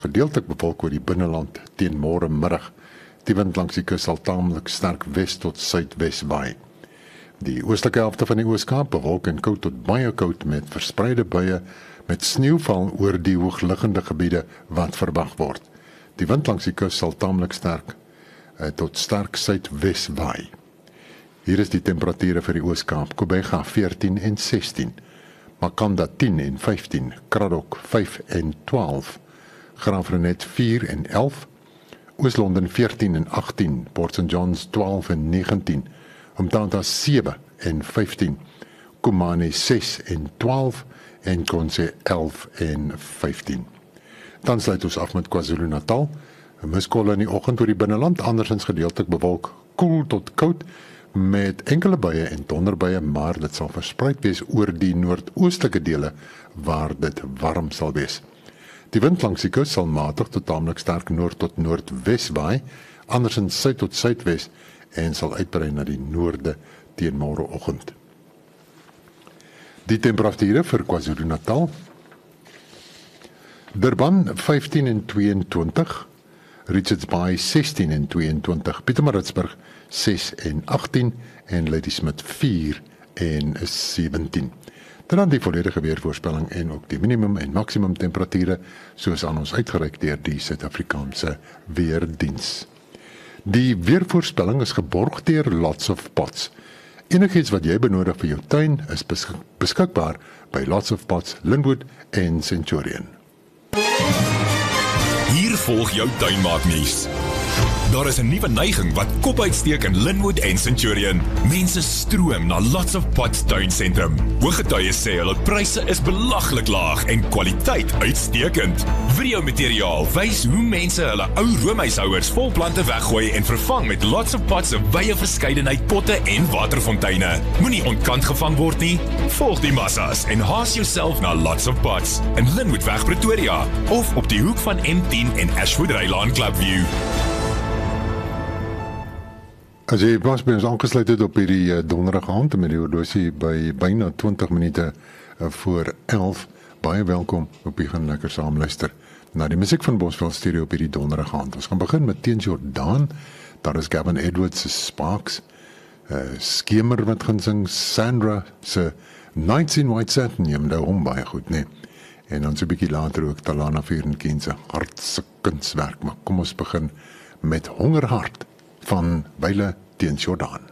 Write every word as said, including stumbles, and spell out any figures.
Gedeeltelik bewolk oor die binneland teen môre middag. Die wind langs die kus sal taamlik sterk wes tot suidwes waai. Die oostelike helfte van die Oos-Kaap bewolk en koud tot baie koud met verspreide buie met sneeuval oor die hoogliggende gebiede wat verwag word. Die wind langs die kus sal taamlik sterk eh, tot sterk suidwes waai. Hier is die temperature vir die Oos-Kaap: Kobega veertien en sestien, Makanda tien en vyftien, Kraddock vyf en twaalf, Graafrenet vier en elf, Oos-London veertien en agttien, Port Saint Johns twaalf en negentien, Umtata sewe en vyftien, Kumane ses en twaalf en Konse elf en vyftien. Dan sluit ons af met KwaZulu-Natal. 'n Muskolle in die oggend oor die binneland, andersins gedeeltelik bewolk, koel tot koud met enkele buie en donderbuie, maar dit sal versprei wees oor die noordoostelike dele waar dit warm sal wees. Die wind langs die kus sal matig tot taamlik sterk noord tot noordwes waai, andersins suid tot suidwes en sal uitbrei na die noorde teen môreoggend. Die temperature vir KwaZulu-Natal: Durban vyftien en tweeëntwintig, Richards Bay sestien en tweeëntwintig, Pietermaritzburg ses en agttien en Ladysmith vier en sewentien. Dan die volledige weervoorspelling en ook die minimum en maksimum temperature soos aan ons uitgereik deur die Suid-Afrikaanse Weerdiens. Die weervoorspelling is geborg deur Lots of Pots. Enigiets wat jy benodig vir jou tuin is beskik beskikbaar by Lots of Pots, Linwood en Centurion. Hier volg jou tuinmaaknuus. Daar is 'n nuwe neiging wat kop uitsteek in Linwood en Centurion. Mense stroom na Lots of Pots tuinsentrum. Hooggetuies sê hulle pryse is belaglik laag en kwaliteit uitstekend. Videomateriaal wys hoe mense hulle ou roomhuishouers vol plante weggooi en vervang met Lots of Pots se wye verskeidenheid potte en waterfonteine. Moenie ontkant gevang word nie. Volg die massas en haas jouself na Lots of Pots in Linwoodweg Pretoria of op die hoek van M tien en Ashwood Rylaan Clubview. As jy pas by ons aangesluit het op hierdie uh, donderdag aand met die horlosie by byna twintig minute uh, voor elf, baie welkom op die gaan lekker saam luister na die musiek van Bosveld Stereo op hierdie donderdag aand. Ons gaan begin met Teens Jordaan, daar is Gavin Edwards se Sparks, uh, Skemer wat gaan sing, Sandra se Nights in White Satin, jy moet hom baie goed, nee. En dan so 'n bietjie later ook Talana Vierenkind se hartse kunswerk, maar kom ons begin met Hongerhart van Wyle Teens Jordaan.